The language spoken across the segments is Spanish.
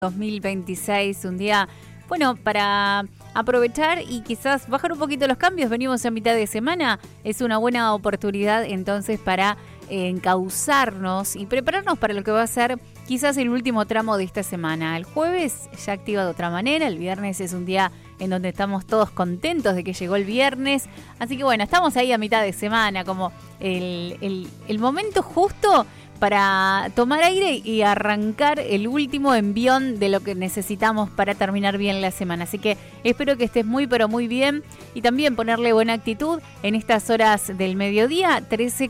2026, un día, bueno, para aprovechar y quizás bajar un poquito los cambios. Venimos a mitad de semana, es una buena oportunidad entonces para encauzarnos y prepararnos para lo que va a ser quizás el último tramo de esta semana. El jueves ya activa de otra manera, el viernes es un día en donde estamos todos contentos de que llegó el viernes, así que bueno, estamos ahí a mitad de semana, como el momento justo para tomar aire y arrancar el último envión de lo que necesitamos para terminar bien la semana. Así que espero que estés muy pero muy bien y también ponerle buena actitud en estas horas del mediodía,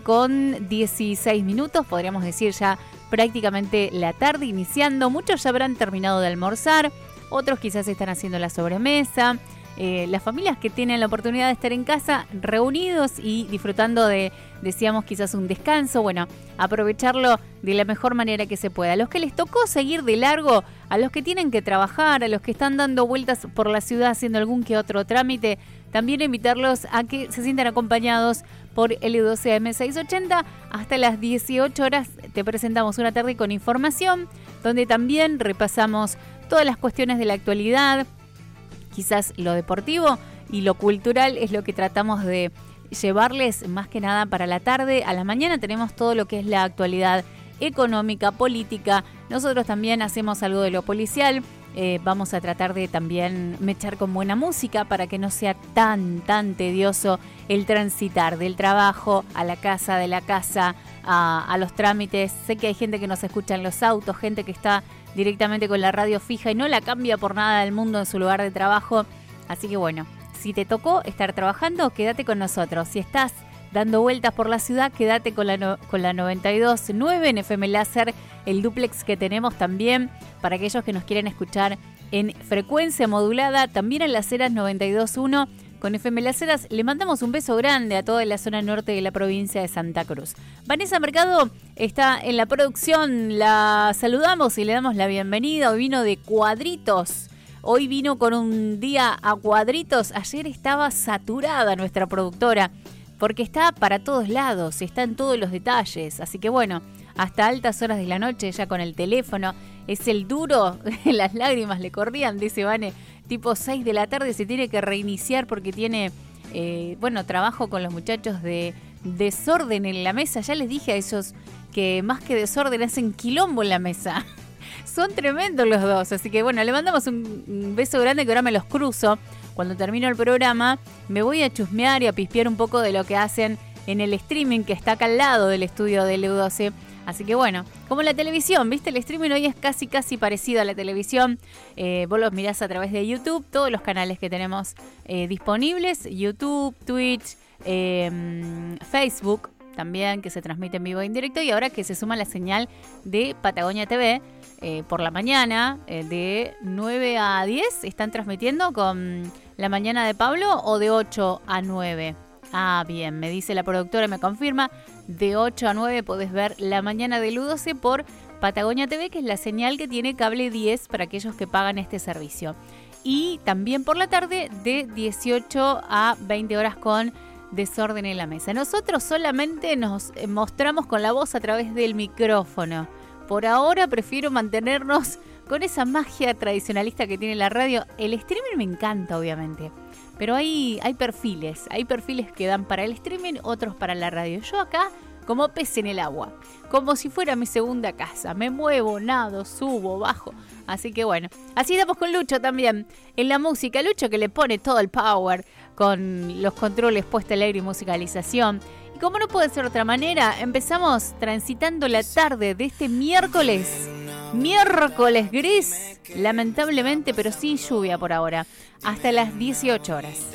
13:16, podríamos decir ya prácticamente la tarde iniciando. Muchos ya habrán terminado de almorzar, otros quizás están haciendo la sobremesa. Las familias que tienen la oportunidad de estar en casa reunidos y disfrutando de, decíamos, quizás un descanso, bueno, aprovecharlo de la mejor manera que se pueda. A los que les tocó seguir de largo, a los que tienen que trabajar, a los que están dando vueltas por la ciudad haciendo algún que otro trámite, también invitarlos a que se sientan acompañados por L12 M680. Hasta las 18 horas te presentamos una tarde con información, donde también repasamos todas las cuestiones de la actualidad. Quizás lo deportivo y lo cultural es lo que tratamos de llevarles más que nada para la tarde. A la mañana tenemos todo lo que es la actualidad económica, política. Nosotros también hacemos algo de lo policial. Vamos a tratar de también mechar con buena música para que no sea tan tedioso el transitar del trabajo a la casa, de la casa a los trámites. Sé que hay gente que nos escucha en los autos, gente que está directamente con la radio fija y no la cambia por nada del mundo en su lugar de trabajo. Así que bueno, si te tocó estar trabajando, quédate con nosotros. Si estás dando vueltas por la ciudad, quédate con la 92.9 en FM Láser, el dúplex que tenemos también para aquellos que nos quieren escuchar en frecuencia modulada, también en las eras 92.1 con FM Láseras. Le mandamos un beso grande a toda la zona norte de la provincia de Santa Cruz. Vanessa Mercado está en la producción, la saludamos y le damos la bienvenida. Hoy vino de cuadritos, hoy vino con un día a cuadritos. Ayer estaba saturada nuestra productora, porque está para todos lados, está en todos los detalles. Así que bueno, hasta altas horas de la noche ya con el teléfono. Es el duro, las lágrimas le corrían, dice Vane. Tipo 6 de la tarde se tiene que reiniciar porque tiene, trabajo con los muchachos de desorden en la mesa. Ya les dije a ellos que más que desorden hacen quilombo en la mesa. Son tremendos los dos, así que bueno, le mandamos un beso grande que ahora me los cruzo. Cuando termino el programa me voy a chusmear y a pispear un poco de lo que hacen en el streaming que está acá al lado del estudio de L12. Así que bueno, como la televisión, ¿viste? El streaming hoy es casi parecido a la televisión. Vos los mirás a través de YouTube, todos los canales que tenemos disponibles. YouTube, Twitch, Facebook también, que se transmite en vivo e en directo. Y ahora que se suma la señal de Patagonia TV por la mañana, de 9 a 10, están transmitiendo con La Mañana de Pablo o de 8 a 9. Ah, bien, me dice la productora, me confirma, de 8 a 9 podés ver La Mañana de L12 por Patagonia TV, que es la señal que tiene cable 10 para aquellos que pagan este servicio. Y también por la tarde de 18 a 20 horas con Desorden en la Mesa. Nosotros solamente nos mostramos con la voz a través del micrófono. Por ahora prefiero mantenernos con esa magia tradicionalista que tiene la radio. El streaming me encanta, obviamente. Pero hay perfiles que dan para el streaming, otros para la radio. Yo acá, como pez en el agua, como si fuera mi segunda casa. Me muevo, nado, subo, bajo. Así que bueno, así estamos con Lucho también. En la música, Lucho que le pone todo el power con los controles puesta al aire y musicalización. Y como no puede ser de otra manera, empezamos transitando la tarde de este miércoles gris, lamentablemente, pero sin lluvia por ahora, hasta las 18 horas.